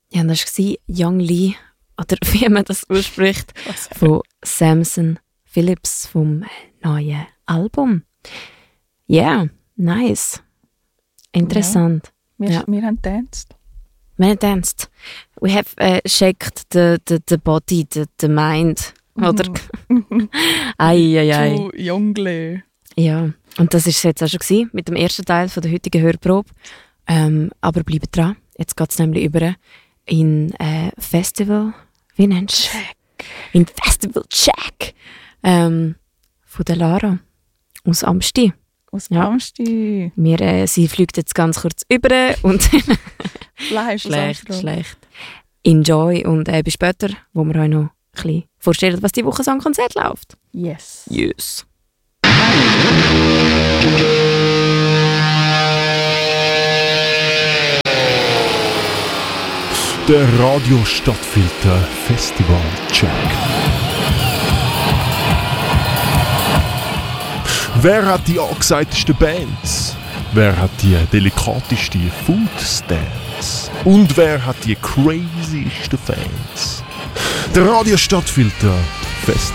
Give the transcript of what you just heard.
Ja, das war Young Lee, oder wie man das ausspricht, von Samson Phillips vom neuen Album. Ja, yeah, nice. Interessant. Ja, wir haben getanzt. Wir haben getanzt. We have shaked the body, the mind. Oder? Ei. Zu Jungle. Ja, und das war es jetzt auch schon gewesen, mit dem ersten Teil von der heutigen Hörprobe. Aber bleibt dran. Jetzt geht es nämlich über in Festival. Wie nennst du es? In Festival Check. Von der Lara. Aus Amsti. Aus Amsti. Sie fliegt jetzt ganz kurz über und schlecht. Enjoy und bis später, wo wir euch noch ein bisschen vorstellen, was die Woche so am Konzert läuft. Yes. Der Radio Stadtfilter Festival Check. Wer hat die angesagtesten Bands? Wer hat die delikateste Food-Stance? Und wer hat die crazysten Fans? Der Radio Stadtfilter Festival